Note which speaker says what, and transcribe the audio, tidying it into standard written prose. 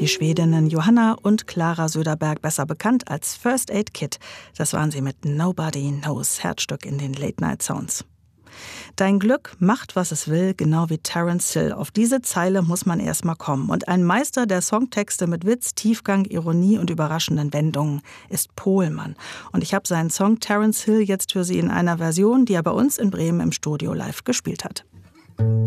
Speaker 1: Die Schwedinnen Johanna und Clara Söderberg, besser bekannt als First Aid Kit. Das waren sie mit Nobody Knows, Herzstück in den Late Night Sounds. Dein Glück macht, was es will, genau wie Terence Hill. Auf diese Zeile muss man erstmal kommen. Und ein Meister der Songtexte mit Witz, Tiefgang, Ironie und überraschenden Wendungen ist Pohlmann. Und ich habe seinen Song Terence Hill jetzt für Sie in einer Version, die er bei uns in Bremen im Studio live gespielt hat.